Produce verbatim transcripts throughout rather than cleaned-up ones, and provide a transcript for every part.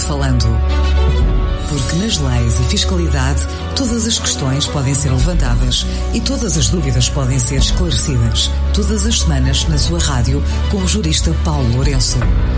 Falando. Porque nas leis e fiscalidade, todas as questões podem ser levantadas e todas as dúvidas podem ser esclarecidas. Todas as semanas na sua rádio com o jurista Paulo Lourenço.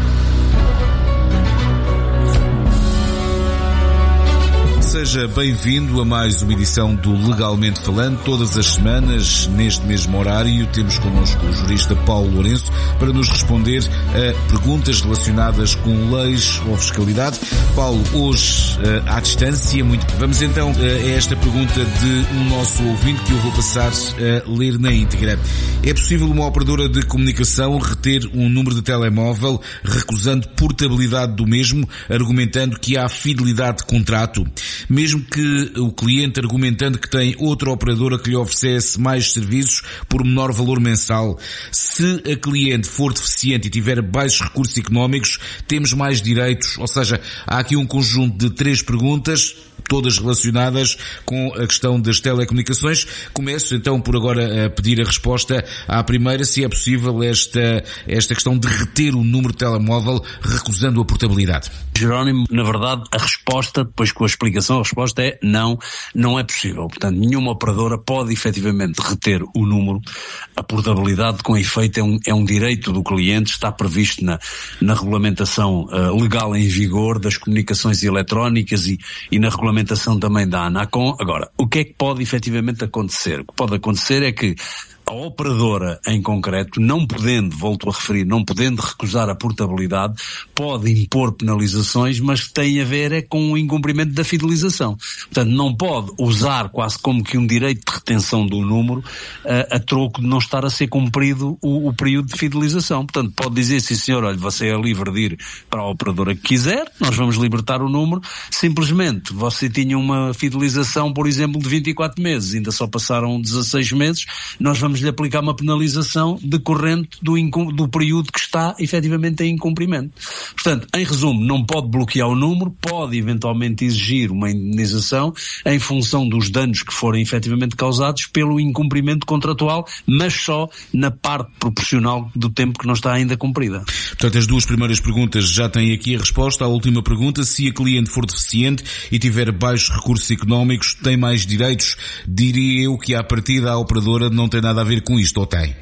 Seja bem-vindo a mais uma edição do Legalmente Falando. Todas as semanas, neste mesmo horário, temos connosco o jurista Paulo Lourenço para nos responder a perguntas relacionadas com leis ou fiscalidade. Paulo, hoje, à distância, muito... vamos então a esta pergunta de um nosso ouvinte que eu vou passar a ler na íntegra. É possível uma operadora de comunicação reter um número de telemóvel recusando portabilidade do mesmo, argumentando que há fidelidade de contrato? Mesmo que o cliente argumentando que tem outra operadora que lhe oferecesse mais serviços por menor valor mensal. Se a cliente for deficiente e tiver baixos recursos económicos, temos mais direitos? Ou seja, há aqui um conjunto de três perguntas, todas relacionadas com a questão das telecomunicações. Começo então por agora a pedir a resposta à primeira, se é possível esta, esta questão de reter o número de telemóvel recusando a portabilidade. Jerónimo, na verdade, a resposta, depois com a explicação, a resposta é não, não é possível. Portanto, nenhuma operadora pode efetivamente reter o número. A portabilidade, com efeito, é um, é um direito do cliente, está previsto na, na regulamentação uh, legal em vigor das comunicações eletrónicas e, e na regulamentação também da ANACOM. Agora, o que é que pode efetivamente acontecer? O que pode acontecer é que a operadora em concreto, não podendo, volto a referir, não podendo recusar a portabilidade, pode impor penalizações, mas que tem a ver é com o incumprimento da fidelização. Portanto, não pode usar quase como que um direito de retenção do número a, a troco de não estar a ser cumprido o, o período de fidelização. Portanto, pode dizer, sim senhor, olha, você é livre de ir para a operadora que quiser, nós vamos libertar o número, simplesmente você tinha uma fidelização, por exemplo, de vinte e quatro meses, ainda só passaram dezasseis meses, nós vamos lhe aplicar uma penalização decorrente do, do período que está efetivamente em incumprimento. Portanto, em resumo, não pode bloquear o número, pode eventualmente exigir uma indenização em função dos danos que forem efetivamente causados pelo incumprimento contratual, mas só na parte proporcional do tempo que não está ainda cumprida. Portanto, as duas primeiras perguntas já têm aqui a resposta. A última pergunta, se a cliente for deficiente e tiver baixos recursos económicos, tem mais direitos? Diria eu que à partida a operadora não tem nada a ver com isto, ou tem?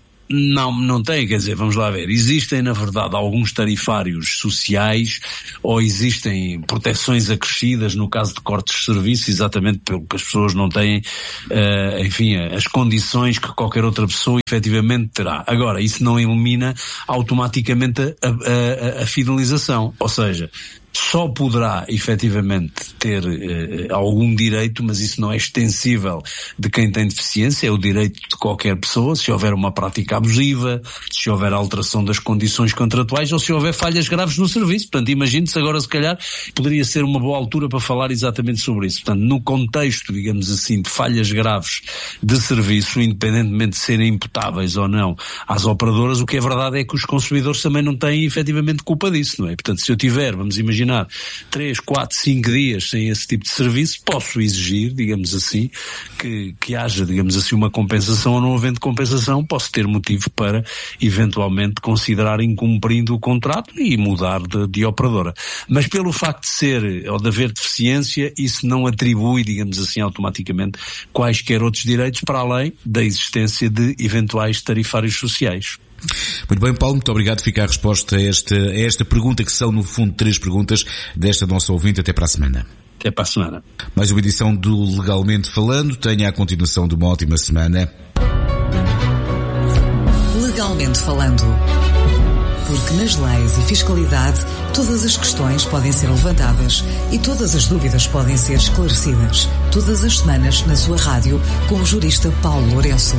Não, não tem, quer dizer, vamos lá ver, existem na verdade alguns tarifários sociais ou existem proteções acrescidas no caso de cortes de serviço, exatamente pelo que as pessoas não têm, uh, enfim, as condições que qualquer outra pessoa efetivamente terá. Agora, isso não elimina automaticamente a, a, a, a fidelização, ou seja, só poderá efetivamente ter eh, algum direito, mas isso não é extensível de quem tem deficiência, é o direito de qualquer pessoa, se houver uma prática abusiva, se houver alteração das condições contratuais ou se houver falhas graves no serviço. Portanto, imagine-se agora, se calhar, poderia ser uma boa altura para falar exatamente sobre isso. Portanto, no contexto, digamos assim, de falhas graves de serviço, independentemente de serem imputáveis ou não às operadoras, o que é verdade é que os consumidores também não têm efetivamente culpa disso, não é? Portanto, se eu tiver, vamos imaginar, três, quatro, cinco dias sem esse tipo de serviço, posso exigir, digamos assim, que, que haja, digamos assim, uma compensação, ou não havendo compensação, posso ter motivo para, eventualmente, considerar incumprindo o contrato e mudar de, de operadora. Mas pelo facto de ser, ou de haver deficiência, isso não atribui, digamos assim, automaticamente, quaisquer outros direitos para além da existência de eventuais tarifários sociais. Muito bem, Paulo, muito obrigado. Fica a resposta a esta, a esta pergunta, que são no fundo três perguntas desta nossa ouvinte. Até para a semana. Até para a semana. Mais uma edição do Legalmente Falando. Tenha a continuação de uma ótima semana. Legalmente Falando. Porque nas leis e fiscalidade, todas as questões podem ser levantadas e todas as dúvidas podem ser esclarecidas. Todas as semanas na sua rádio com o jurista Paulo Lourenço.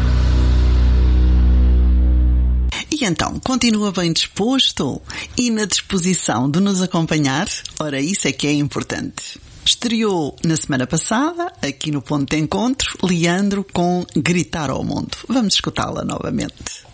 E então, continua bem disposto e na disposição de nos acompanhar? Ora, isso é que é importante. Estreou na semana passada, aqui no Ponto de Encontro, Leandro com Gritar ao Mundo. Vamos escutá-la novamente.